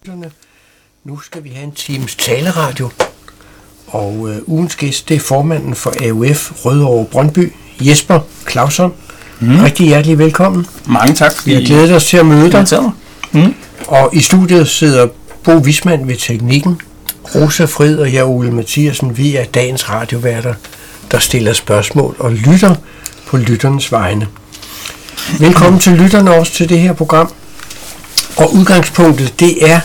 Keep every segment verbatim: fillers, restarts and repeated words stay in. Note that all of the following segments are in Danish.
Nu skal vi have en times taleradio, og øh, ugens gæst, det er formanden for A U F Rødovre Brøndby, Jesper Clausson. Mm. Rigtig hjertelig velkommen. Mange tak. Vi har glædet os til at møde dig. Mm. Og i studiet sidder Bo Wismann ved teknikken, Rosa Frid og jeg, Ole Mathiasen. Vi er dagens radioværter, der stiller spørgsmål og lytter på lytternes vegne. Velkommen til lytterne også til det her program. Og udgangspunktet, det er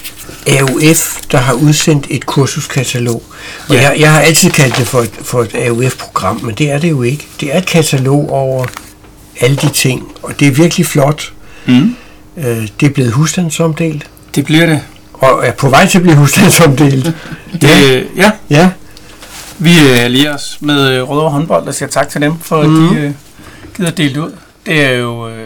A U F, der har udsendt et kursuskatalog. Og ja. jeg, jeg har altid kaldt det for et, for et A U F-program, men det er det jo ikke. Det er et katalog over alle de ting, og det er virkelig flot. Mm. Øh, det er blevet husstandsomdelt. Det bliver det. Og er på vej til at blive husstandsomdelt. ja. ja. ja. Vi uh, lige os med uh, Rødovre håndbold og siger tak til dem, for mm. at de uh, gider delt ud. Det er jo, uh,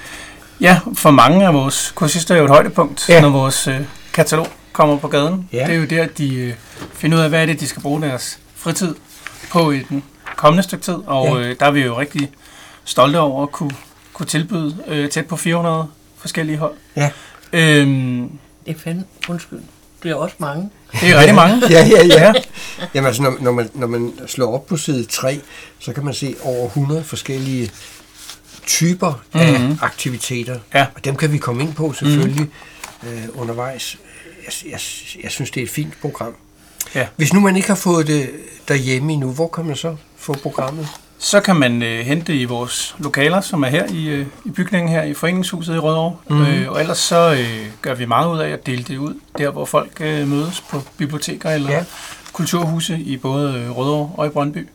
ja, for mange af vores kursister er jo et højdepunkt, ja. når vores uh, katalog kommer på gaden. Ja. Det er jo der, at de uh, finder ud af, hvad er det, de skal bruge deres fritid på i den kommende stykke tid. Og ja. uh, der er vi jo rigtig stolte over at kunne, kunne tilbyde uh, tæt på fire hundrede forskellige hold. Ja. Øhm, det er fandme, undskyld, det er også mange. Det er rigtig mange. ja, ja, ja. Jamen altså, når, når, man, når man slår op på side tre, så kan man se over hundrede forskellige typer af mm-hmm. aktiviteter. Ja. Og dem kan vi komme ind på selvfølgelig mm-hmm. øh, undervejs. Jeg, jeg, jeg synes, det er et fint program. Ja. Hvis nu man ikke har fået det derhjemme endnu, hvor kan man så få programmet? Så kan man øh, hente i vores lokaler, som er her i, øh, i bygningen her i Foreningshuset i Rødovre. Mm-hmm. Øh, og ellers så øh, gør vi meget ud af at dele det ud, der hvor folk øh, mødes på biblioteker eller ja. kulturhuse i både øh, Rødovre og i Brøndby.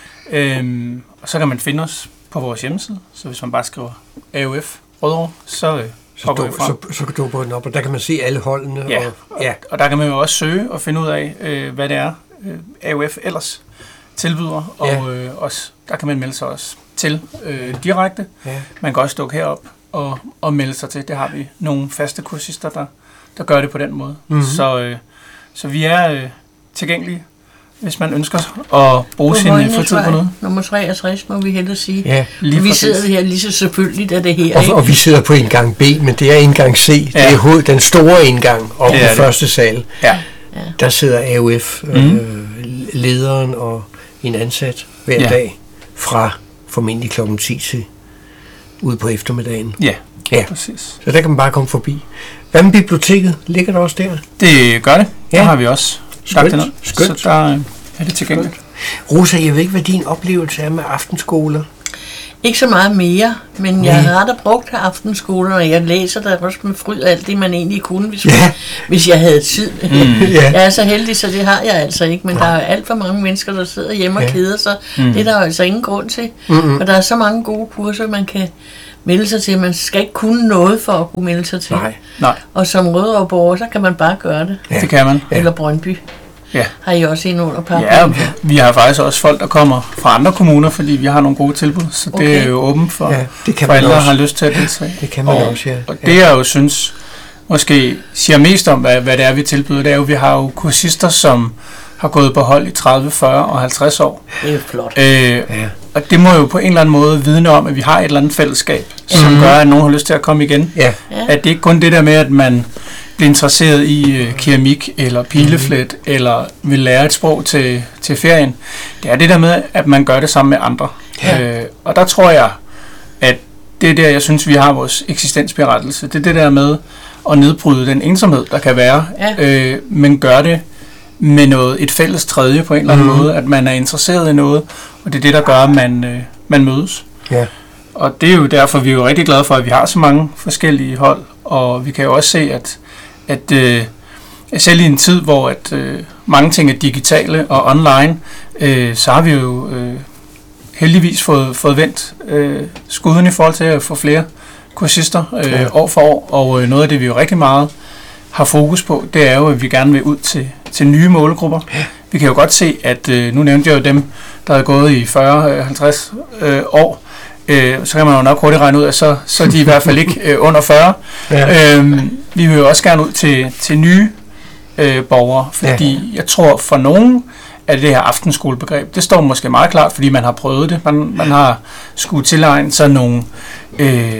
Øhm, og så kan man finde os på vores hjemmeside, så hvis man bare skriver A U F Rødovre, så øh, så, du, så, så kan du på den op, og der kan man se alle holdene. Ja, og, ja. Og, og der kan man jo også søge og finde ud af, øh, hvad det er, øh, A U F ellers tilbyder, og ja. øh, også, der kan man melde sig også til øh, direkte. Ja. Man kan også dukke herop og, og melde sig til. Det har vi nogle faste kursister, der, der gør det på den måde. Mm-hmm. Så, øh, så vi er øh, tilgængelige, hvis man ønsker at bruge på sin fritid på noget. Nummer treogtres, må vi hellere sige. Ja, lige vi sidder her lige så selvfølgelig, da det her. Og, og vi sidder på indgang B, men det er indgang C. Ja. Det er hoved, den store indgang op på første sal. Ja. Der sidder A U F, mm-hmm. øh, lederen og en ansat hver ja. dag fra formentlig klokken ti til ud på eftermiddagen. Ja, ja, præcis. Så der kan man bare komme forbi. Hvad med biblioteket? Ligger der også der? Det gør det. Ja. Der har vi også sagt det. Skønt. Så der er det tilgængeligt. Rosa, jeg ved ikke, hvad din oplevelse er med aftenskoler? Ikke så meget mere, men jeg har da brugt aftenskoler, og jeg læser der også med fryd alt det, man egentlig kunne, hvis, ja. man, hvis jeg havde tid. Mm. Jeg er så heldig, så det har jeg altså ikke, men ja. der er alt for mange mennesker, der sidder hjemme ja. og keder sig. Mm. Det er der jo altså ingen grund til. Mm-hmm. Og der er så mange gode kurser, man kan melde sig til. Man skal ikke kunne noget for at kunne melde sig til. Nej. Nej. Og som Rødovre-borger, så kan man bare gøre det. Ja. Det kan man. Eller Brøndby. Ja. Har I også en under pakken? Ja, vi har faktisk også folk, der kommer fra andre kommuner, fordi vi har nogle gode tilbud, så okay. det er jo åbent for, ja, for alle, der har lyst til at deltage. Det kan man og, også, ja. Og det, jeg jo synes, måske siger mest om, hvad, hvad det er, vi tilbyder, det er jo, vi har jo kursister, som har gået på hold i tredive, fyrre og halvtreds år. Det er flot. Øh, ja. Og det må jo på en eller anden måde vidne om, at vi har et eller andet fællesskab, som mm. gør, at nogen har lyst til at komme igen. Ja. At det ikke kun det der med, at man bliver interesseret i øh, keramik eller pileflet, mm-hmm. eller vil lære et sprog til, til ferien. Det er det der med, at man gør det sammen med andre. Ja. Øh, og der tror jeg, at det er der, jeg synes, vi har vores eksistensberettelse. Det er det der med at nedbryde den ensomhed, der kan være, ja. øh, men gør det med noget, et fælles tredje på en eller anden mm-hmm. måde, at man er interesseret i noget, og det er det, der gør, at man, øh, man mødes. Ja. Og det er jo derfor, vi er jo rigtig glade for, at vi har så mange forskellige hold, og vi kan jo også se, at at øh, selv i en tid, hvor at, øh, mange ting er digitale og online, øh, så har vi jo øh, heldigvis fået, fået vendt øh, skuden i forhold til at få flere kursister øh, ja. år for år, og øh, noget af det, vi jo rigtig meget har fokus på, det er jo, at vi gerne vil ud til, til nye målgrupper. Ja. Vi kan jo godt se, at øh, nu nævnte jeg jo dem, der er gået i fyrre til halvtreds øh, år, Øh, så kan man jo nok hurtigt regne ud, at så, så er de i hvert fald ikke øh, under fyrre. Ja. Øhm, vi vil jo også gerne ud til, til nye øh, borgere, fordi ja. jeg tror for nogen, at det her aftenskolebegreb, det står måske meget klart, fordi man har prøvet det. Man, man har skulle tilegne sig nogle øh,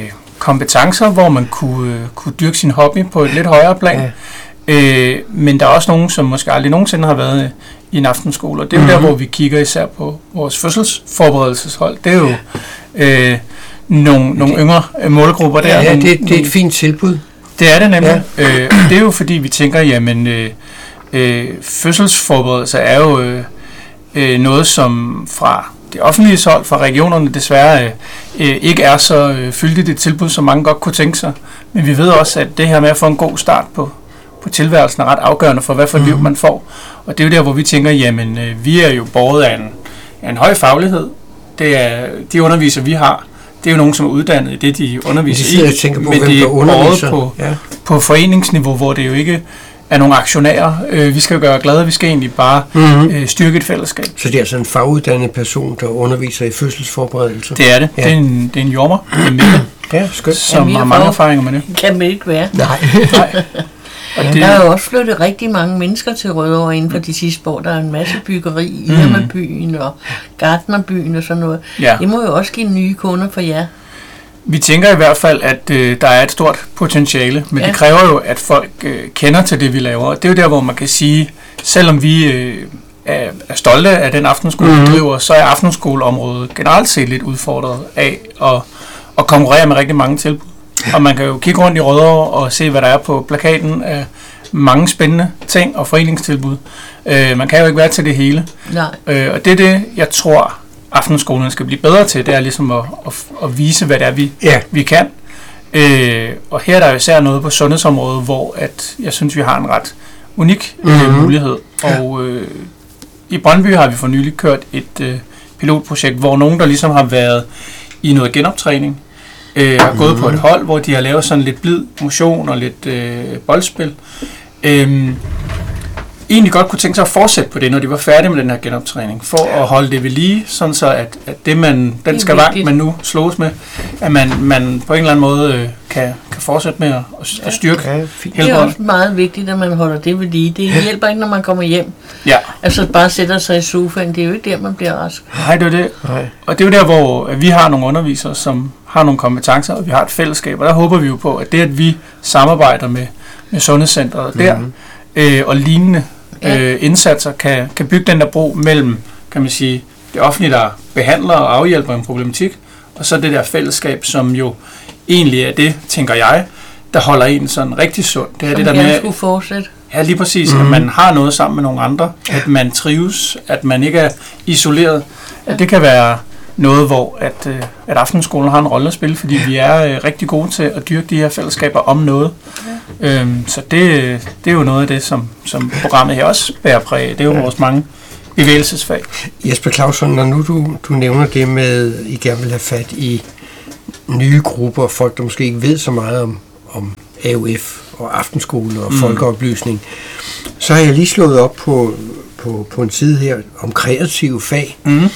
kompetencer, hvor man kunne, øh, kunne dyrke sin hobby på et lidt højere plan. Ja. Øh, men der er også nogen, som måske aldrig nogensinde har været øh, i en aftenskole, og det er jo mm-hmm. der, hvor vi kigger især på vores fødselsforberedelseshold. Det er jo øh, nogle, nogle yngre målgrupper der. Ja, ja nogle, det, det er et fint tilbud. Det er det nemlig. Ja. Øh, det er jo fordi, vi tænker, jamen øh, øh, fødselsforberedelse er jo øh, øh, noget, som fra det offentlige hold, fra regionerne desværre øh, øh, ikke er så øh, fyldigt et tilbud, som mange godt kunne tænke sig. Men vi ved også, at det her med at få en god start på, på tilværelsen er ret afgørende for, hvad for et mm. liv man får. Og det er jo der, hvor vi tænker, jamen øh, vi er jo båret af en, af en høj faglighed. Det er de undervisere, vi har. Det er jo nogen, som er uddannet i det, de underviser de i, tænker på, men hvem det er underviser på, ja. på foreningsniveau, hvor det jo ikke er nogle aktionærer. Øh, vi skal jo gøre glade, vi skal egentlig bare mm-hmm. øh, styrke et fællesskab. Så det er altså en faguddannet person, der underviser i fødselsforberedelse? Det er det. Ja. Det er en, det er en jorder, Emilie, ja, skønt. som har mange erfaringer med det. Kan man ikke være. Nej. Nej. Og det, der er jo også flyttet rigtig mange mennesker til Rødovre inden for de sidste år. Der er en masse byggeri i mm. Irma-byen og Gartnerbyen og sådan noget. Ja. Det må jo også give nye kunder for jer. Vi tænker i hvert fald, at øh, der er et stort potentiale, men ja. det kræver jo, at folk øh, kender til det, vi laver. Det er jo der, hvor man kan sige, selvom vi øh, er, er stolte af den aftenskole, mm. vi driver, så er aftenskoleområdet generelt set lidt udfordret af at, at konkurrere med rigtig mange tilbud. Og man kan jo kigge rundt i Rødovre og se, hvad der er på plakaten af mange spændende ting og foreningstilbud. Øh, man kan jo ikke være til det hele. Nej. Øh, og det er det, jeg tror, aftenskolerne skal blive bedre til. Det er ligesom at, at, at vise, hvad det er, vi, ja. vi kan. Øh, og her er der jo især noget på sundhedsområdet, hvor at jeg synes, vi har en ret unik mm-hmm. øh, mulighed. Og øh, i Brøndby har vi for nylig kørt et øh, pilotprojekt, hvor nogen, der ligesom har været i noget genoptræning, Øh, har gået på et hold, hvor de har lavet sådan lidt blid motion og lidt øh, boldspil. Øh, egentlig godt kunne tænke sig at fortsætte på det, når de var færdige med den her genoptræning, for at holde det ved lige, sådan så at, at det man, den skavank, man nu slås med, at man, man på en eller anden måde øh, kan, kan fortsætte med at, at styrke ja, det er også meget vigtigt, at man holder det ved lige. Det hjælper ikke, når man kommer hjem. Ja. Altså bare sætter sig i sofaen, det er jo ikke der, man bliver rask. Nej, det er det. Nej. Og det er jo der, hvor vi har nogle undervisere, som har nogle kompetencer, og vi har et fællesskab, og der håber vi jo på, at det, at vi samarbejder med, med Sundhedscentret mm-hmm. der, øh, og lignende ja. øh, indsatser, kan, kan bygge den der bro mellem, kan man sige, det offentlige, der behandler og afhjælper en problematik, og så det der fællesskab, som jo egentlig er det, tænker jeg, der holder en sådan rigtig sund. Det er som det der med, skulle fortsætte. Ja, lige præcis, mm-hmm. at man har noget sammen med nogle andre, at man trives, at man ikke er isoleret. Ja. At det kan være noget, hvor at, øh, at aftenskolen har en rolle at spille, fordi vi er øh, rigtig gode til at dyrke de her fællesskaber om noget. Ja. Øhm, så det, det er jo noget af det, som, som programmet her også bærer præg. Det er jo ja. vores mange bevægelsesfag. Jesper Clausson, når nu du, du nævner det med, at I gerne vil have fat i nye grupper, folk der måske ikke ved så meget om, om A U F og aftenskole og mm. folkeoplysning, så har jeg lige slået op på, på, på en side her om kreative fag. Mm.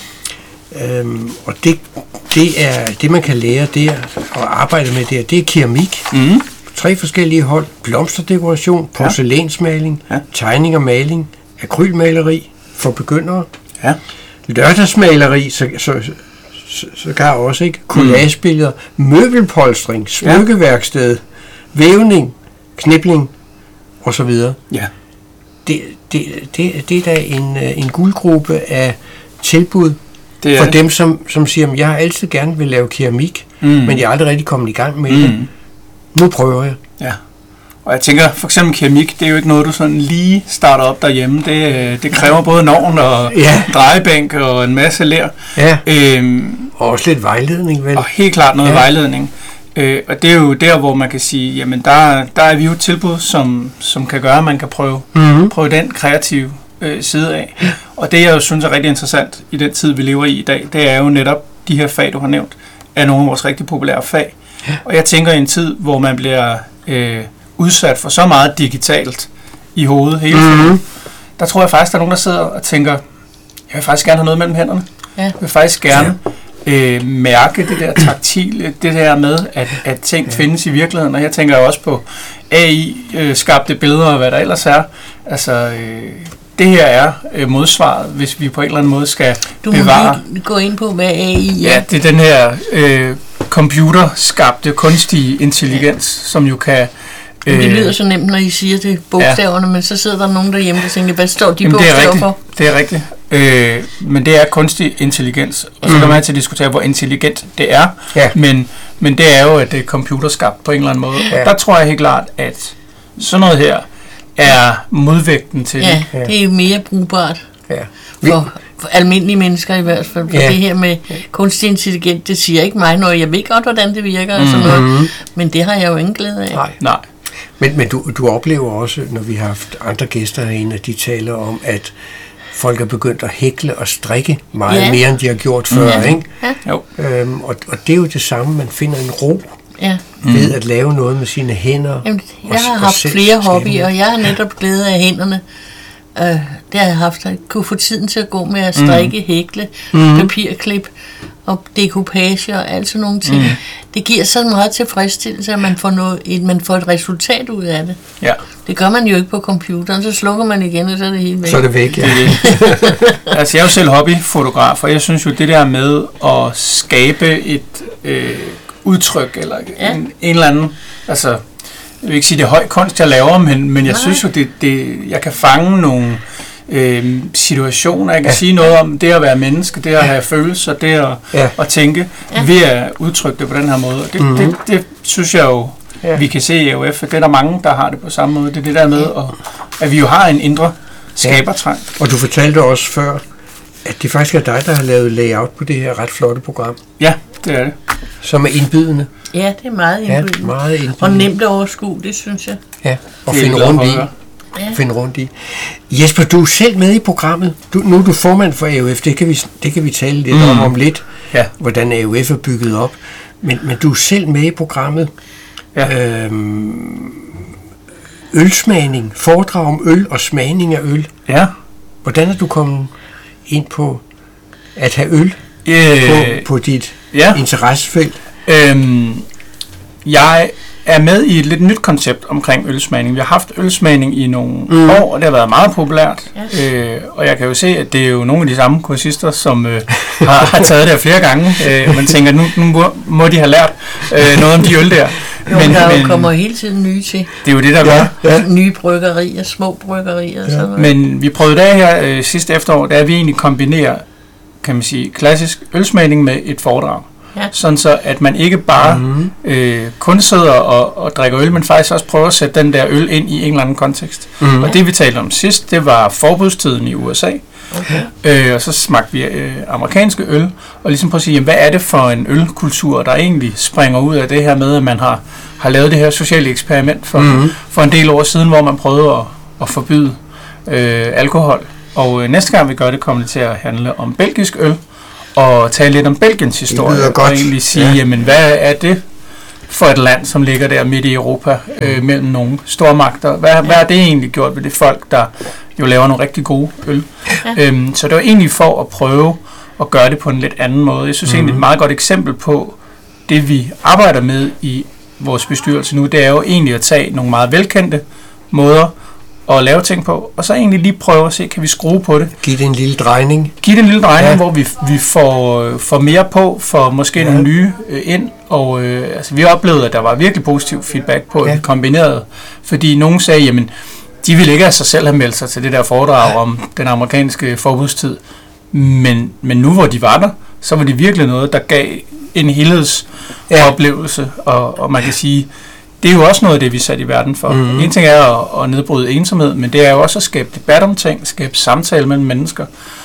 Øhm, og det, det er det man kan lære der og arbejde med der, det er keramik, mm. tre forskellige hold, blomsterdekoration, porcelænsmaling, ja. tegning og maling, akrylmaleri for begyndere, ja. lørdagsmaleri, så, så, så, så kan jeg også ikke, collagebilleder, mm. møbelpolstring, smykkeværksted, vævning, knipling og så videre. Ja. Det, det, det, det er da en, en guldgruppe af tilbud det for det. dem, som, som siger, at jeg har altid gerne vil lave keramik, mm. men jeg er aldrig rigtig kommet i gang med mm. det. Nu prøver jeg. Ja. Og jeg tænker, for eksempel keramik, det er jo ikke noget, du sådan lige starter op derhjemme. Det, det kræver både novn og ja. drejebænk og en masse ler. Ja. Øhm, og også lidt vejledning, vel? Og helt klart noget ja. vejledning. Øh, og det er jo der, hvor man kan sige, jamen der, der er vi jo et tilbud, som, som kan gøre, at man kan prøve, mm-hmm. prøve den kreative øh, side af. Ja. Og det, jeg jo synes er rigtig interessant i den tid, vi lever i i dag, det er jo netop de her fag, du har nævnt, er nogle af vores rigtig populære fag. Ja. Og jeg tænker i en tid, hvor man bliver øh, udsat for så meget digitalt i hovedet hele tiden, mm-hmm. der tror jeg faktisk, der er nogen, der sidder og tænker, jeg vil faktisk gerne have noget mellem hænderne. Ja. Jeg vil faktisk gerne ja. øh, mærke det der taktile, det der med, at, at ting ja. findes i virkeligheden. Og jeg tænker også på A I-skabte øh, billeder og hvad der ellers er. Altså, øh, det her er øh, modsvaret, hvis vi på en eller anden måde skal du bevare. Du må gå ind på, hvad A I er. Ja, det er den her øh, computerskabte kunstig intelligens, ja. som jo kan... Øh, det lyder så nemt, når I siger det, bogstaverne, ja. men så sidder der nogen derhjemme, der tænker, hvad står de Jamen, bogstaver for? Det er rigtigt. Øh, men det er kunstig intelligens, og så mm. kan man til at diskutere, hvor intelligent det er, ja. men, men det er jo, at det er computerskabt på en eller anden måde. Ja. Og der tror jeg helt klart, at sådan noget her er modvægten til ja, det. Ja, det er mere brugbart. Ja. For, for almindelige mennesker i hvert fald. For ja. det her med kunstig intelligens, det siger ikke mig noget. Jeg ved godt, hvordan det virker og sådan noget, mm-hmm. men det har jeg jo ingen glæde af. Nej, nej. Men, men du, du oplever også, når vi har haft andre gæster herinde, at de taler om, at folk er begyndt at hækle og strikke meget ja. mere, end de har gjort før, ja. ikke? Ja. Jo. Øhm, og, og det er jo det samme, man finder en ro ja. ved mm. at lave noget med sine hænder. Jamen, jeg og, har haft flere hobbyer, og jeg har netop glæde af hænderne. Uh, det har jeg haft, at kunne få tiden til at gå med at strikke, mm. hækle, mm. papirklip og dekopage og alt sådan nogle ting. Mm. Det giver så meget tilfredsstillelse, at man får, noget, man får et resultat ud af det. Ja. Det gør man jo ikke på computeren, så slukker man igen, og så er det helt væk. Så er det væk, ja. Altså, jeg er jo selv hobbyfotograf, og jeg synes jo, det der med at skabe et øh, udtryk, eller ja. en, en eller anden, altså, jeg vil ikke sige, det er høj kunst, jeg laver, men, men jeg Nej. synes jo, det, det, jeg kan fange nogle øh, situationer, jeg kan ja. sige noget om det at være menneske, det at have følelser, det at, ja. at tænke, ja. ved at udtrykke det på den her måde. Og det, mm-hmm. det, det synes jeg jo, ja. vi kan se i A O F, at det er der mange, der har det på samme måde. Det er det der med, at, at vi jo har en indre skabertrang. Ja. Og du fortalte også før, at det faktisk er dig, der har lavet layout på det her ret flotte program. Ja, det er det. Som er indbydende. Ja, det er meget indbydende. Ja, meget indbydende. Og nemt at overskue, det synes jeg. Ja, og finde rundt i. Ja. Finde rundt i. Jesper, du er selv med i programmet. Du, nu er du formand for A O F, det kan vi, det kan vi tale lidt mm. om om lidt, ja. hvordan A O F er bygget op. Men, men du er selv med i programmet. Ja. Øhm, ølsmagning, foredrag om øl og smagning af øl. Ja. Hvordan er du kommet ind på at have øl øh, på, på dit ja. interessefelt? Øhm, jeg er med i et lidt nyt koncept omkring ølsmagning. Vi har haft ølsmagning i nogle mm. år, og det har været meget populært. Yes. Øh, og jeg kan jo se, at det er jo nogle af de samme kursister, som øh, har, har taget det flere gange. Øh, man tænker, nu, nu må, må de have lært øh, noget om de øl der. Jo, men der men, kommer hele tiden nye til. Det er jo det, der ja, gør. Ja. Nye bryggerier, små bryggerier. Ja. Sådan noget. Men vi prøvede det her øh, sidste efterår, der vi egentlig kombinerer, kan man sige, klassisk ølsmagning med et foredrag. Ja. Sådan så, at man ikke bare mm. øh, kun sidder og, og drikker øl, men faktisk også prøver at sætte den der øl ind i en eller anden kontekst. Mm. Og det vi talte om sidst, det var forbudstiden i U S A. Okay. Øh, og så smagte vi øh, amerikanske øl, og ligesom prøve at sige, jamen, hvad er det for en ølkultur, der egentlig springer ud af det her med, at man har, har lavet det her sociale eksperiment for, mm. for en del år siden, hvor man prøvede at, at forbyde øh, alkohol. Og øh, næste gang vi gør det, kommer det til at handle om belgisk øl, og tale lidt om Belgiens historie, og egentlig sige, ja. jamen, hvad er det for et land, som ligger der midt i Europa, øh, mellem nogle stormagter? Hvad, ja. hvad har det egentlig gjort ved det folk, der jo laver nogle rigtig gode øl? Ja. Øhm, så det var egentlig for at prøve at gøre det på en lidt anden måde. Jeg synes mm-hmm. egentlig et meget godt eksempel på det, vi arbejder med i vores bestyrelse nu, det er jo egentlig at tage nogle meget velkendte måder og lave ting på, og så egentlig lige prøve at se, kan vi skrue på det. Giv det en lille drejning. Giv det en lille drejning, ja. hvor vi, vi får, får mere på, får måske ja. nogle nye øh, ind, og øh, altså, vi oplevede, at der var virkelig positiv feedback på, ja. at vi kombinerede, fordi nogen sagde, jamen, de ville ikke af sig selv have meldt sig til det der foredrag ja. om den amerikanske forbudstid, men, men nu hvor de var der, så var det virkelig noget, der gav en helhedsoplevelse, ja. og, og man kan sige, det er jo også noget af det, vi er sat i verden for. Mm-hmm. En ting er at, at nedbryde ensomhed, men det er jo også at skabe debat om ting, skabe samtale mellem mennesker.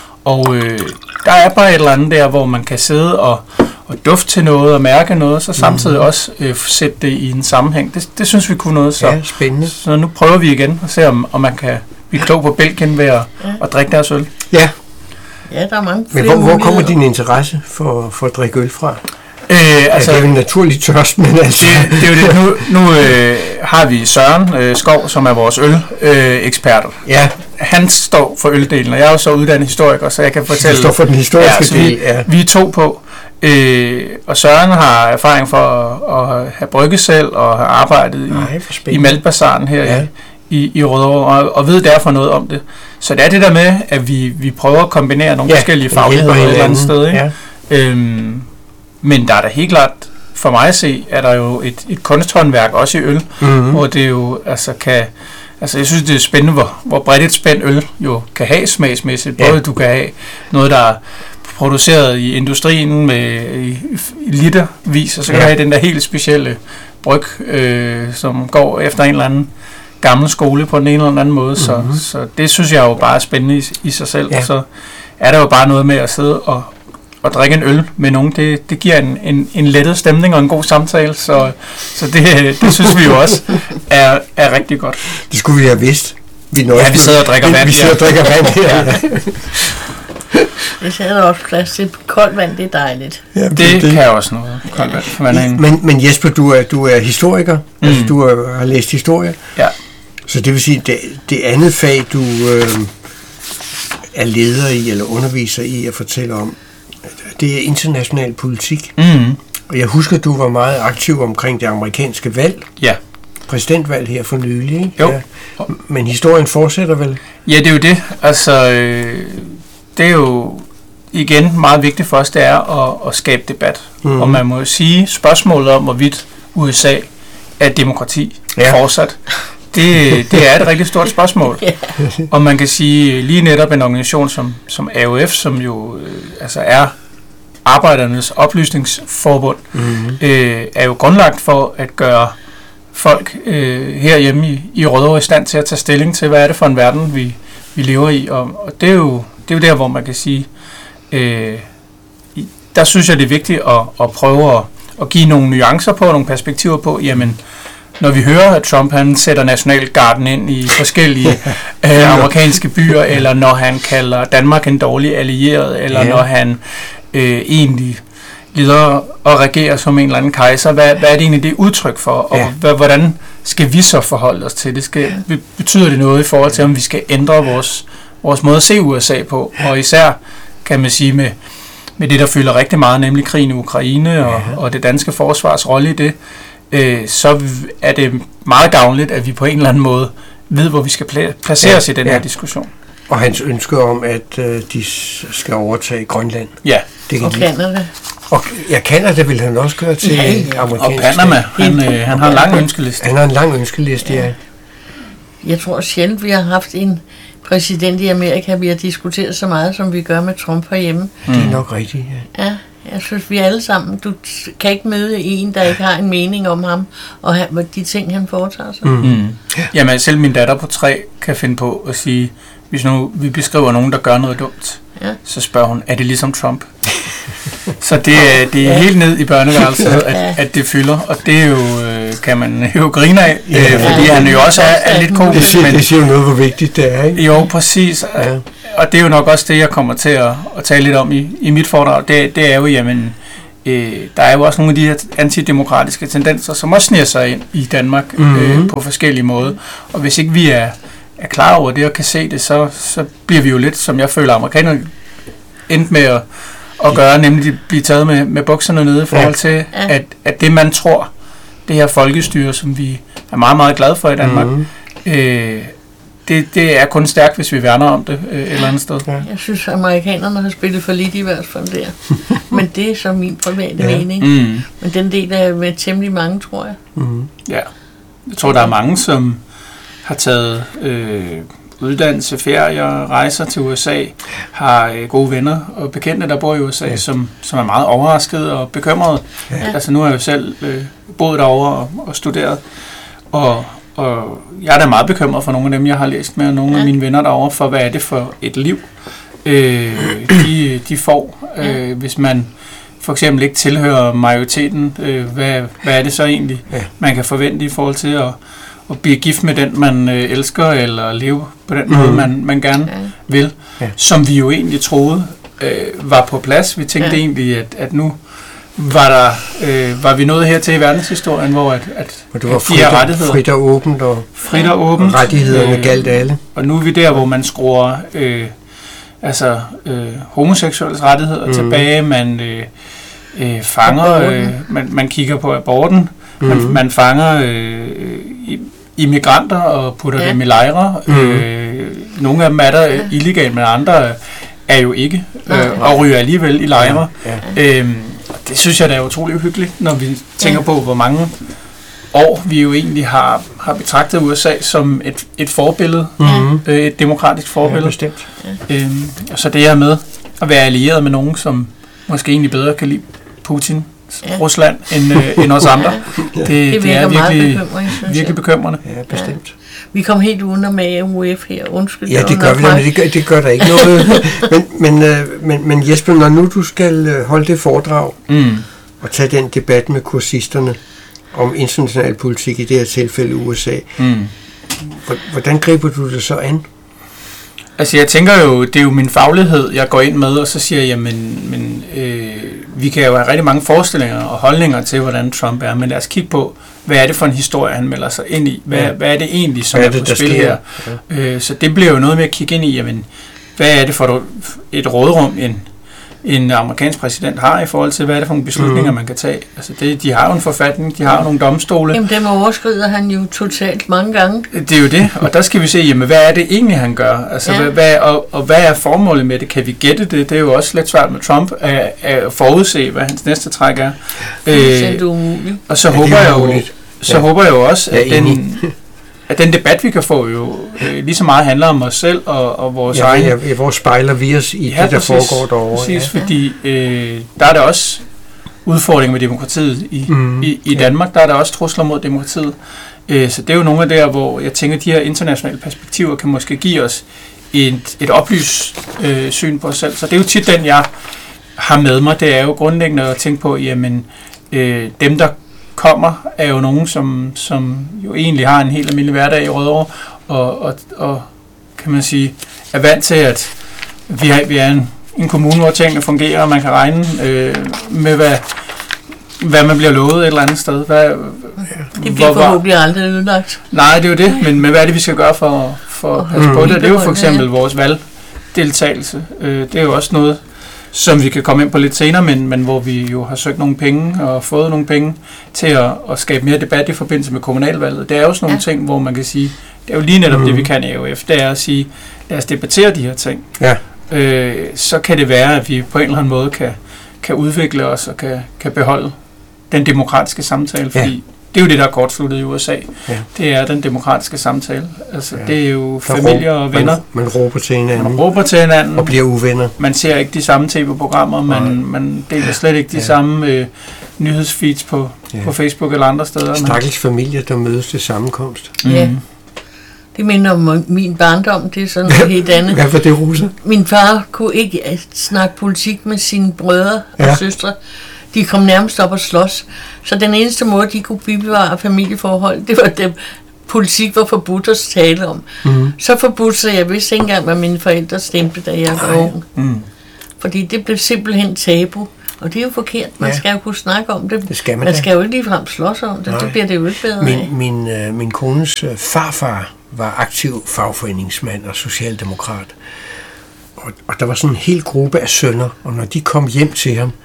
Og øh, der er bare et eller andet der, hvor man kan sidde og, og dufte til noget og mærke noget, så samtidig mm-hmm. også øh, sætte det i en sammenhæng. Det, det synes vi kunne noget. Så, ja, spændende. Så nu prøver vi igen og se, om, om man kan blive klog på Belgien ved at, ja. at drikke deres øl. Ja. Ja, der er mange flere. Men hvor, hvor kommer din interesse for, for at drikke øl fra? Øh, altså, ja, det er jo en naturlig tørst, men altså... Det, det er jo det. Nu, nu øh, har vi Søren øh, Skov, som er vores øl-eksperter. Øh, ja. Han står for øldelen, og jeg er jo så uddannet historiker, så jeg kan fortælle... Du står for den historiske ja, del, vi, ja. Vi er to på. Øh, og Søren har erfaring for at, at have brygget selv, og har arbejdet Nej, i, i Maltbazaren her ja. i, i, i Rødovre, og, og ved derfor noget om det. Så det er det der med, at vi, vi prøver at kombinere nogle ja, forskellige fagligheder et eller andet sted. Ikke? Ja. Øhm, Men der er da helt klart for mig at se, er der jo et, et kunsthåndværk også i øl, mm-hmm. hvor det jo altså kan... Altså, jeg synes, det er spændende, hvor, hvor bredt et spændt øl jo kan have smagsmæssigt. Både ja. Du kan have noget, der er produceret i industrien med i, i litervis, og så kan ja. Du have den der helt specielle bryg, øh, som går efter en eller anden gammel skole på den ene eller anden måde. Mm-hmm. Så, så det synes jeg jo bare er spændende i, i sig selv. Ja. Så er der jo bare noget med at sidde og, og drikke en øl med nogen. Det, det giver en, en, en lettet stemning og en god samtale, så, så det, det synes vi jo også er, er rigtig godt. Det skulle vi have vidst. Vi ja, vi sidder og drikker vand. Vi sidder og drikker vand her. Ja. Hvis jeg havde også plads til koldt vand, det er dejligt. Ja, det, det kan også noget. Koldt vand. Man en... men, men Jesper, du er, du er historiker. Mm. Altså, du er, har læst historie. Ja. Så det vil sige, det, det andet fag, du øh, er leder i, eller underviser i at fortælle om, det er international politik. Mm. Og jeg husker, du var meget aktiv omkring det amerikanske valg. Ja. Præsidentvalg her for nylig, ikke? Jo. Ja. Men historien fortsætter vel? Ja, det er jo det. Altså, øh, det er jo igen meget vigtigt for os, det er at, at skabe debat. Mm. Og man må jo sige, spørgsmålet om, hvorvidt U S A er demokrati ja. Fortsat, det, det er et rigtig stort spørgsmål. Yeah. Og man kan sige, lige netop en organisation som, som A O F, som jo øh, altså er Arbejdernes Oplysningsforbund, mm-hmm. øh, er jo grundlagt for at gøre folk øh, herhjemme i, i Rødovre i stand til at tage stilling til, hvad er det for en verden, vi, vi lever i. Og, og det, er jo, det er jo der, hvor man kan sige, øh, der synes jeg, det er vigtigt at, at prøve at, at give nogle nuancer på, nogle perspektiver på, jamen, når vi hører, at Trump han sætter nationalgarden ind i forskellige øh, amerikanske byer, eller når han kalder Danmark en dårlig allieret, eller ja. Når han øh, egentlig leder og regerer som en eller anden kejser, hvad, hvad er det egentlig det udtryk for, og ja. hvad, hvordan skal vi så forholde os til det? Skal, betyder det noget i forhold til, om vi skal ændre vores, vores måde at se U S A på, og især kan man sige med, med det, der fylder rigtig meget, nemlig krigen i Ukraine og, ja. Og det danske forsvars rolle i det, øh, så er det meget gavnligt, at vi på en eller anden måde ved, hvor vi skal pla- placere os ja. I den her ja. Diskussion. Og hans ønske om, at øh, de skal overtage Grønland. Ja. Det kan og Canada. Og ja, Canada vil han også gøre til ja, ja. Amerikansk. Og Panama. Han, øh, han har en lang ønskeliste. Han har en lang ønskeliste, ja. ja. Jeg tror sjældent, vi har haft en præsident i Amerika, vi har diskuteret så meget, som vi gør med Trump herhjemme. Mm. Det er nok rigtigt, ja. Ja, jeg synes, vi alle sammen, du kan ikke møde en, der ikke har en mening om ham, og de ting, han foretager sig. Mm. Mm. Jamen, selv min datter på tre kan finde på at sige, hvis nu vi beskriver nogen, der gør noget dumt, ja. Så spørger hun, er det ligesom Trump? Så det, det er ja. Helt ned i børneværelset, at, at det fylder, og det er jo, kan man jo grine af, ja. øh, fordi ja. Han jo også er, er lidt komisk. Det siger, men, det siger jo noget, hvor vigtigt det er, ikke? Jo, præcis, ja. Og det er jo nok også det, jeg kommer til at, at tale lidt om i, i mit foredrag, det, det er jo, jamen, øh, der er jo også nogle af de her antidemokratiske tendenser, som også sniger sig ind i Danmark mm-hmm. øh, på forskellige måder, og hvis ikke vi er er klar over det og kan se det, så, så bliver vi jo lidt, som jeg føler, amerikanerne endte med at, at gøre, nemlig at blive taget med, med bukserne nede i forhold til, ja. at, at det man tror, det her folkestyre, som vi er meget, meget glade for i Danmark, mm-hmm. øh, det, det er kun stærkt, hvis vi værner om det øh, et eller andet sted. Ja. Jeg synes, amerikanerne har spillet for lidt i hvert fald der. Men det er så min private ja. Mening. Mm. Men den del er med temmelig mange, tror jeg. Mm. Ja, jeg tror, der er mange, som har taget øh, uddannelse, ferier, rejser til U S A, har øh, gode venner og bekendte, der bor i U S A, ja. som, som er meget overrasket og bekymret. Ja. Altså nu har jeg jo selv øh, boet derovre og, og studeret, og, og jeg er da meget bekymret for nogle af dem, jeg har læst med, og nogle ja. Af mine venner derovre, for hvad er det for et liv, øh, de, de får, øh, ja. Hvis man for eksempel ikke tilhører majoriteten. Øh, hvad, hvad er det så egentlig, ja. Man kan forvente i forhold til at at blive gift med den, man øh, elsker, eller leve på den mm. måde, man, man gerne ja. Vil, ja. Som vi jo egentlig troede øh, var på plads. Vi tænkte ja. Egentlig, at, at nu var, der, øh, var vi nået her til i verdenshistorien, hvor at, at, og det var at frit, de her rettigheder... Frit og åbent, og, frit og åbent, rettighederne øh, galt alle. Og nu er vi der, hvor man skruer øh, altså, øh, homoseksuelles rettigheder mm. tilbage, man øh, øh, fanger, øh, man, man kigger på aborten, mm. man, man fanger øh, immigranter og putter ja. Dem i lejre. Mm. Øh, nogle af dem er der ja. Illegalt, men andre er jo ikke, øh, og ryger alligevel i lejre. Ja. Ja. Øhm, det synes jeg, det er utroligt uhyggeligt, når vi tænker ja. på, hvor mange år vi jo egentlig har, har betragtet U S A som et, et forbillede, mm-hmm. øh, et demokratisk forbillede. Ja, bestemt. Ja. Øhm, og så det her med at være allieret med nogen, som måske egentlig bedre kan lide Putin, ja. Rusland, end, øh, end os andre. Ja. Det, det, det er virkelig, virkelig bekymrende. Ja, bestemt. Ja. Vi kom helt uden med A U F her, undskyld. Ja, det gør vi, men det gør, det gør der ikke noget. men, men, øh, men, men Jesper, når nu du skal holde det foredrag, mm. og tage den debat med kursisterne om international politik, i det her tilfælde U S A, mm. hvordan griber du det så an? Altså jeg tænker jo, det er jo min faglighed, jeg går ind med, og så siger jeg, jamen, men, øh, vi kan jo have rigtig mange forestillinger og holdninger til, hvordan Trump er, men lad os kigge på, hvad er det for en historie, han melder sig ind i? Hvad, ja. hvad er det egentlig, som er, er på spil her? Ja. Øh, så det bliver jo noget med at kigge ind i, jamen, hvad er det for et rådrum, en, en amerikansk præsident har i forhold til, hvad er det for nogle beslutninger, mm. man kan tage? Altså det, de har jo en forfatning, de har jo nogle domstole. Jamen dem overskrider han jo totalt mange gange. Det er jo det, og der skal vi se, jamen, hvad er det egentlig, han gør? Altså, ja. hvad, hvad, og, og hvad er formålet med det? Kan vi gætte det? Det er jo også lidt svært med Trump at, at forudse, hvad hans næste træk er. Øh, umuligt. Og så, ja, håber, jeg jo, så ja. håber jeg jo også, at den, at den debat, vi kan få, jo øh, lige så meget handler om os selv og, og vores ja, egen... Ja, hvor spejler vi os i ja, det, der præcis, foregår derovre. Præcis, ja. fordi øh, der er der også udfordringer med demokratiet i, mm, i, i Danmark. Ja. Der er der også trusler mod demokratiet. Øh, så det er jo nogle af der, hvor jeg tænker, at de her internationale perspektiver kan måske give os et, et oplyst øh, syn på os selv. Så det er jo tit den, jeg har med mig. Det er jo grundlæggende at tænke på, jamen øh, dem, der kommer, er jo nogen, som, som jo egentlig har en helt almindelig hverdag i Rødovre, og, og, og kan man sige, er vant til, at vi er, vi er en, en kommune, hvor tingene fungerer, og man kan regne øh, med, hvad, hvad man bliver lovet et eller andet sted. Hvad, det bliver forhåbentlig aldrig ødelagt. Nej, det er jo det, men, men hvad er det, vi skal gøre for, for at passe mm. på det? Det er jo for eksempel vores valgdeltagelse. Øh, det er jo også noget, som vi kan komme ind på lidt senere, men, men hvor vi jo har søgt nogle penge og fået nogle penge til at, at skabe mere debat i forbindelse med kommunalvalget. Det er jo sådan nogle ja. ting, hvor man kan sige, det er jo lige netop mm. det, vi kan i A U F, det er at sige, lad os debattere de her ting. Ja. Øh, så kan det være, at vi på en eller anden måde kan, kan udvikle os og kan, kan beholde den demokratiske samtale, fordi ja. det er jo det, der er kortsluttet i U S A. Ja. Det er den demokratiske samtale. Altså, ja. det er jo familier og venner. Man, man råber til hinanden. Man råber til hinanden. Og bliver uvenner. Man ser ikke de samme tv-programmer. Man, man deler slet ikke de ja. samme øh, nyhedsfeeds på, ja. på Facebook eller andre steder. Stakkels familier, der mødes til sammenkomst. Mm. Ja. Det minder om min barndom. Det er sådan noget helt andet. Hvad var det, Rosa? Min far kunne ikke snakke politik med sine brødre og ja. søstre. De kom nærmest op og slås. Så den eneste måde, de kunne bevare familieforhold, det var dem, politik var forbudt at tale om. Mm. Så forbudt, så jeg vidste ikke engang, hvad mine forældre stemte, da jeg var ung. Mm. Fordi det blev simpelthen tabu. Og det er jo forkert. Man ja. skal jo kunne snakke om det. Det skal man, man skal jo ikke ligefrem slås om det. Nej. Det bliver det jo ikke bedre min, af. Min, øh, min kones øh, farfar var aktiv fagforeningsmand og socialdemokrat. Og, og der var sådan en hel gruppe af sønner, og når de kom hjem til ham,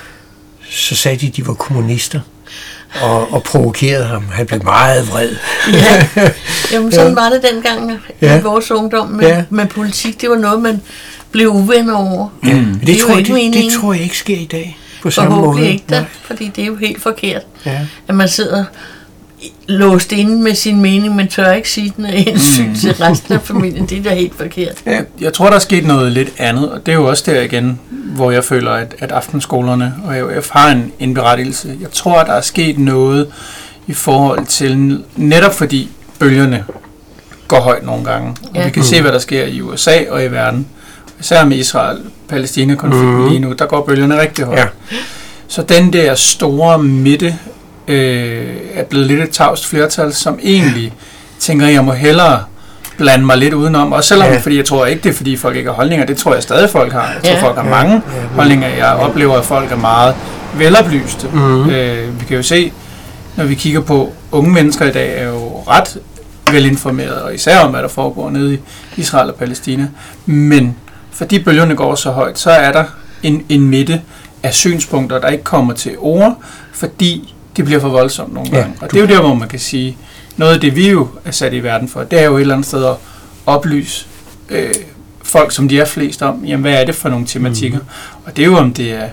så sagde de, at de var kommunister, og, og provokerede ham. Han blev meget vred. Ja, jamen sådan ja. var det dengang ja. i vores ungdom med, ja. med politik. Det var noget, man blev uvenner over. Ja. Mm. Det, det, tror jeg, det, det tror jeg ikke sker i dag på samme måde. Forhåbentlig ikke da, fordi det er jo helt forkert, ja. at man sidder låst inde med sin mening, men tør ikke sige den af hensyn mm. til resten af familien. Det er da helt forkert. Ja, jeg tror, der er sket noget lidt andet, og det er jo også der igen, hvor jeg føler, at, at aftenskolerne og A U F har en, en berettigelse. Jeg tror, at der er sket noget i forhold til, netop fordi bølgerne går højt nogle gange, og ja. vi kan mm. se, hvad der sker i U S A og i verden. Især med Israel-Palæstina-konflikten mm. lige nu, der går bølgerne rigtig højt. Ja. Så den der store midte øh, er blevet lidt et tavst flertal, som egentlig tænker, jeg må hellere blande mig lidt udenom, og selvom, ja. fordi jeg tror ikke, det er fordi folk ikke har holdninger, det tror jeg stadig folk har. Jeg tror ja. folk har mange ja. holdninger. Jeg oplever, at folk er meget veloplyste. Mm. Øh, vi kan jo se, når vi kigger på unge mennesker i dag, er jo ret velinformerede, og især om, hvad der foregår nede i Israel og Palæstina. Men fordi bølgerne går så højt, så er der en, en midte af synspunkter, der ikke kommer til ord, fordi det bliver for voldsomt nogle gange. Ja, og det er jo der, hvor man kan sige, noget af det, vi jo er sat i verden for, det er jo et eller andet sted at oplyse øh, folk, som de er flest om, jamen hvad er det for nogle tematikker? Mm. Og det er jo, om det er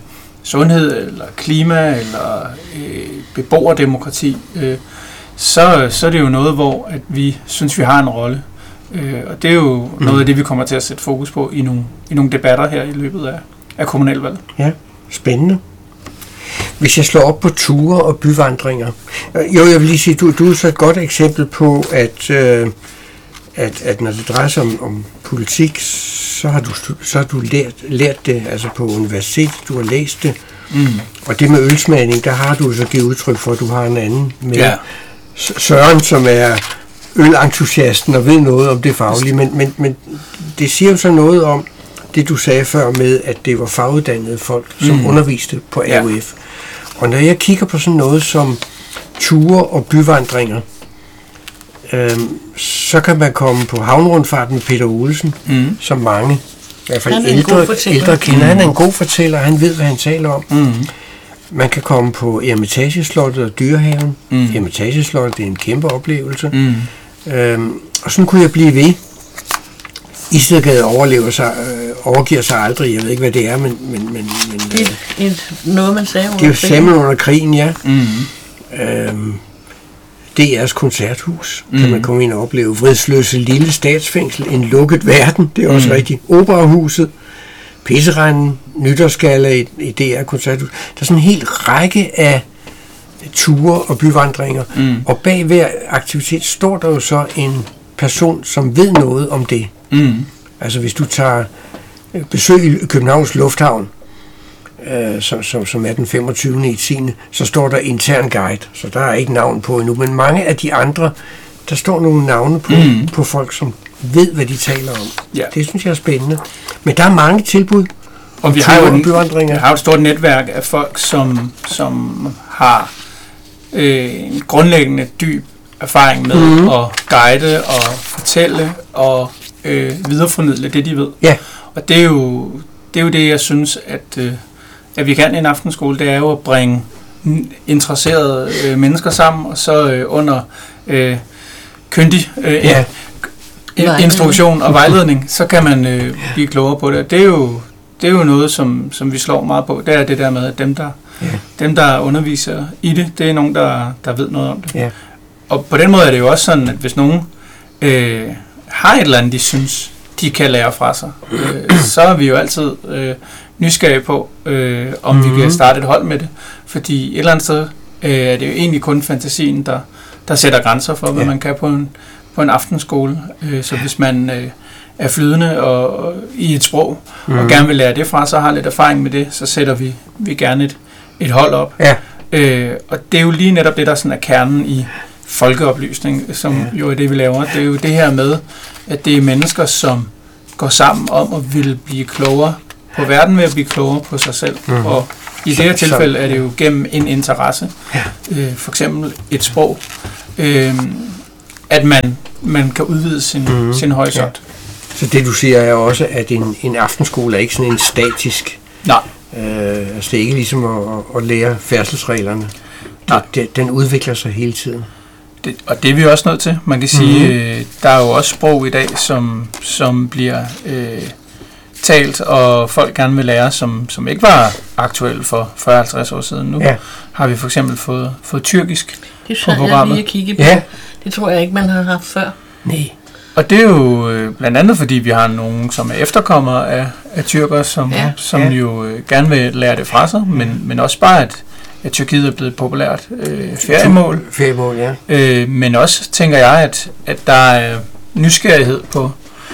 sundhed, eller klima, eller øh, beboerdemokrati, øh, så, så er det jo noget, hvor at vi synes, vi har en rolle. Øh, og det er jo mm. noget af det, vi kommer til at sætte fokus på i nogle, i nogle debatter her i løbet af, af kommunalvalget. Ja, spændende. Hvis jeg slår op på ture og byvandringer. Jo, jeg vil lige sige, du, du er så et godt eksempel på, at, øh, at, at når det drejer sig om, om politik, så har du, så har du lært, lært det altså på universitet, du har læst det. Mm. Og det med ølsmagning, der har du så givet udtryk for, at du har en anden med ja. Søren, som er ølentusiasten og ved noget om det faglige, men, men, men det siger jo så noget om det, du sagde før med, at det var faguddannede folk, som mm. underviste på A U F. Ja. Og når jeg kigger på sådan noget som ture og byvandringer, øhm, så kan man komme på havnerundfarten med Peter Olsen, mm. som mange, i hvert fald ældre, ældre kender. Mm. Han er en god fortæller, han ved, hvad han taler om. Mm. Man kan komme på Eremitageslottet og Dyrehaven. Mm. Eremitageslottet, det er en kæmpe oplevelse. Mm. Øhm, og sådan kunne jeg blive ved. Istedgade overlever sig, øh, overgiver sig aldrig. Jeg ved ikke, hvad det er, men... men, men, men det er øh, et, noget, man sagde under krigen. Det er jo sammen under krigen, ja. Mm. Øhm, D R's koncerthus, mm. kan man komme ind og opleve. Vridsløse lille statsfængsel, en lukket verden, det er også mm. rigtigt. Operahuset, Pisseranden, nytårsgalla i, i D R koncerthus. Der er sådan en hel række af ture og byvandringer. Mm. Og bag hver aktivitet står der jo så en person, som ved noget om det. Mm. Altså hvis du tager besøg i Københavns Lufthavn, øh, som, som, som er den femogtyvende i tiende, så står der intern guide, så der er ikke navn på endnu, men mange af de andre, der står nogle navne på, mm. på folk, som ved, hvad de taler om. Ja. Det synes jeg er spændende. Men der er mange tilbud. Og vi har jo en, vi har et stort netværk af folk, som, som har øh, en grundlæggende dyb erfaring med mm. at guide og fortælle og øh, videreformidle det, de ved. Ja. Og det er jo det, er jo det jeg synes, at, øh, at vi kan i en aftenskole, det er jo at bringe interesserede øh, mennesker sammen, og så øh, under øh, kyndig øh, ja. instruktion og vejledning, så kan man øh, blive klogere på det. Det er jo, det er jo noget, som, som vi slår meget på. Det er det der med, at dem, der, ja. dem, der underviser i det, det er nogen, der, der ved noget om det. Ja. Og på den måde er det jo også sådan, at hvis nogen øh, har et eller andet, de synes, de kan lære fra sig, øh, så er vi jo altid øh, nysgerrige på, øh, om mm-hmm. vi kan starte et hold med det. Fordi et eller andet sted øh, er det jo egentlig kun fantasien, der, der sætter grænser for, hvad ja. man kan på en, på en aftenskole. Øh, så hvis man øh, er flydende og, og i et sprog, mm-hmm. og gerne vil lære det fra sig, og har lidt erfaring med det, så sætter vi, vi gerne et, et hold op. Ja. Øh, og det er jo lige netop det, der sådan er kernen i folkeoplysning, som ja. jo er det, vi laver. Det er jo det her med, at det er mennesker, som går sammen om at ville blive klogere på verden ved at blive klogere på sig selv. Mm-hmm. Og i det her tilfælde er det jo gennem en interesse, ja. øh, for eksempel et sprog, øh, at man, man kan udvide sin, mm-hmm. sin horisont. Ja. Så det, du siger, er også, at en, en aftenskole er ikke sådan en statisk... Nej. Øh, altså det er ikke ligesom at, at lære færdselsreglerne. Det, den udvikler sig hele tiden. Det, og det er vi også nødt til. Man kan sige, mm-hmm. øh, der er jo også sprog i dag, som, som bliver øh, talt, og folk gerne vil lære, som, som ikke var aktuelle for fyrre til halvtreds år siden. Nu ja. har vi for eksempel fået, fået tyrkisk det på programmet. Det kigge på. Ja. Det tror jeg ikke, man har haft før. Nej. Og det er jo øh, blandt andet, fordi vi har nogen, som er efterkommere af, af tyrkere, som, ja. som ja. jo øh, gerne vil lære det fra sig, men, men også bare, at at Tyrkiet er blevet et populært øh, feriemål. Feriemål, ja. Øh, men også tænker jeg, at, at der er nysgerrighed på,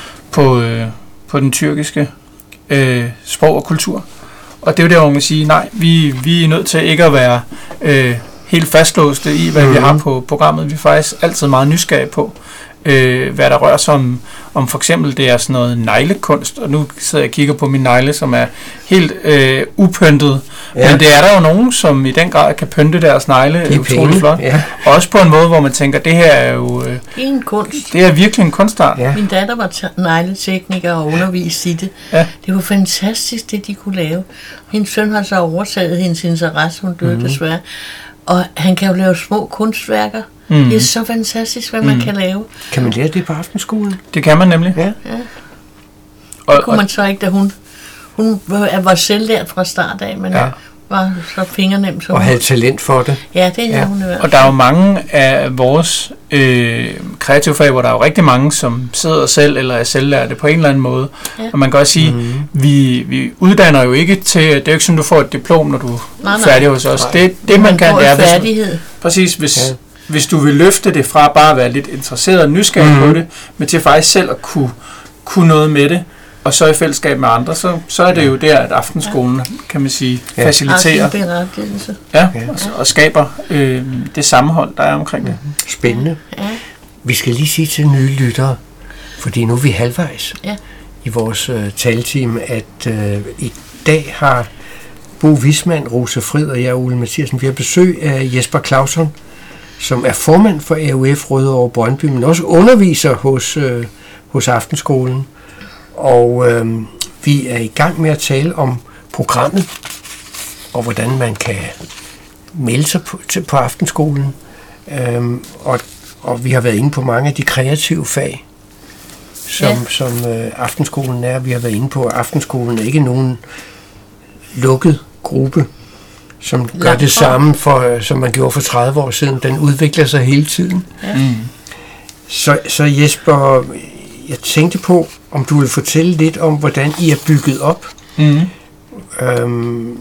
på, øh, på den tyrkiske øh, sprog og kultur. Og det er jo der, hvor man siger, nej, vi, vi er nødt til ikke at være øh, helt fastlåste i, hvad mm-hmm. vi har på programmet. Vi er faktisk altid meget nysgerrige på, øh, hvad der rører sig om, om for eksempel det er sådan noget neglekunst, og nu sidder jeg og kigger på min negle, som er helt øh, upyntet, ja. men det er der jo nogen, som i den grad kan pynte deres negle det er utrolig penge. Flot. Ja. Også på en måde, hvor man tænker, det her er jo... Øh, en kunst. Det er virkelig en kunstart. Ja. Min datter var t- negletekniker og underviste i det. Ja. Det var fantastisk, det de kunne lave. Hendes søn har så overtaget hendes interesse, hun døde mm-hmm. desværre. Og han kan jo lave små kunstværker. Mm. Det er så fantastisk, hvad mm. man kan lave. Kan man lære det på aftenskolen? Det kan man nemlig. Ja. ja. Det kunne man så ikke, da hun... Hun var selvlært fra start af, men ja. var så fingernem som og havde talent for det. Ja, det havde ja. hun i hvert fald. Og der er jo mange af vores øh, kreative fag, hvor der er jo rigtig mange, som sidder selv eller er selvlærte på en eller anden måde. Ja. Og man kan også sige, mm-hmm. vi, vi uddanner jo ikke til, det er jo ikke sådan, du får et diplom, når du nej, er færdig hos os. Det, det man, man kan, det er, færdighed. Hvis, præcis, hvis, ja. hvis du vil løfte det fra bare at være lidt interesseret og nysgerrig mm-hmm. på det, men til faktisk selv at kunne, kunne noget med det, og så i fællesskab med andre, så, så er det jo der, at aftenskolen, kan man sige, ja. faciliterer ja, og, og skaber øh, det sammenhold, der er omkring det. Spændende. Ja. Vi skal lige sige til nye lyttere, fordi nu er vi halvvejs ja. i vores øh, taletime, at øh, i dag har Bo Wichmann, Rosa Frid og jeg, Ole Mathiasen, vi har besøg af Jesper Clausson, som er formand for A U F Rødovre Brøndby, men også underviser hos, øh, hos Aftenskolen. Og øh, vi er i gang med at tale om programmet, og hvordan man kan melde sig på, til, på Aftenskolen. Øhm, og, og vi har været inde på mange af de kreative fag, som, ja. som øh, Aftenskolen er. Vi har været inde på, at Aftenskolen er ikke nogen lukket gruppe, som gør Langt det samme, for, som man gjorde for tredive år siden. Den udvikler sig hele tiden. Ja. Mm. Så, så Jesper, jeg tænkte på, om du vil fortælle lidt om, hvordan I er bygget op. Mm. Øhm,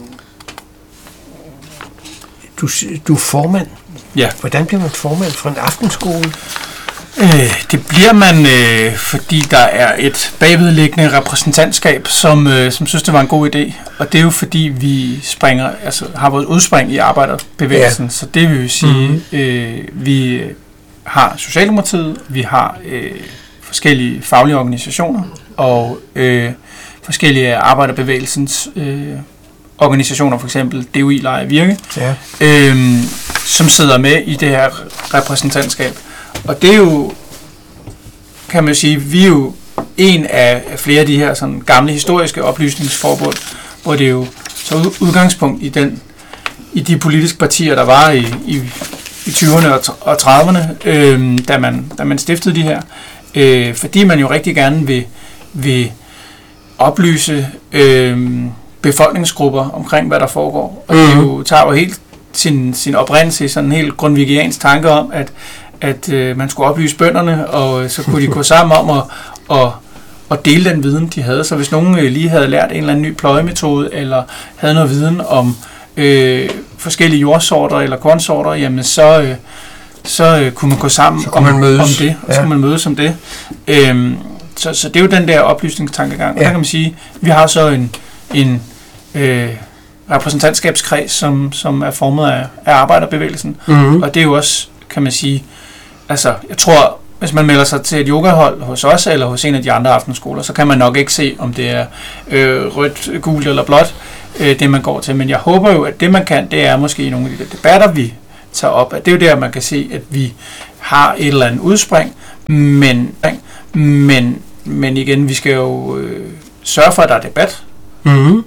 du, du er formand. Ja. Hvordan bliver man formand for en aftenskole? Øh, det bliver man, øh, fordi der er et bagvedliggende repræsentantskab, som, øh, som synes, det var en god idé. Og det er jo fordi, vi springer, altså, har vores udspring i arbejderbevægelsen. Ja. Så det vil sige, mm-hmm. øh, vi har Socialdemokratiet, vi har øh, forskellige faglige organisationer og øh, forskellige arbejderbevægelsens øh, organisationer, for eksempel D U I Leje Virke, ja. øh, som sidder med i det her repræsentantskab. Og det er jo, kan man sige, vi er jo en af flere af de her sådan gamle historiske oplysningsforbund, hvor det er jo så udgangspunkt i den i de politiske partier, der var i, i, i tyverne og trediverne, øh, da, man, da man stiftede de her. Øh, fordi man jo rigtig gerne vil, vil oplyse øh, befolkningsgrupper omkring, hvad der foregår. Og det jo, tager jo helt sin, sin oprindelse i sådan en helt grundvigiansk tanke om, at, at øh, man skulle oplyse bønderne, og så kunne de gå sammen om at, at, at dele den viden, de havde. Så hvis nogen lige havde lært en eller anden ny pløjemetode, eller havde noget viden om øh, forskellige jordsorter eller kornsorter, jamen så... Øh, så øh, kunne man gå sammen så kunne om, man mødes. om det, og så ja. kunne man mødes om det. Øhm, så, så det er jo den der oplysningstankegang. Ja. Og der kan man sige, vi har så en, en øh, repræsentantskabskreds, som, som er formet af, af arbejderbevægelsen. Mm-hmm. Og det er jo også, kan man sige, altså, jeg tror, hvis man melder sig til et yogahold hos os, eller hos en af de andre aftenskoler, så kan man nok ikke se, om det er øh, rødt, gult eller blåt, øh, det man går til. Men jeg håber jo, at det man kan, det er måske nogle af de debatter, vi tager op. Det er jo der, man kan se, at vi har et eller andet udspring, men, men, men igen, vi skal jo øh, sørge for, at der er debat, mm-hmm.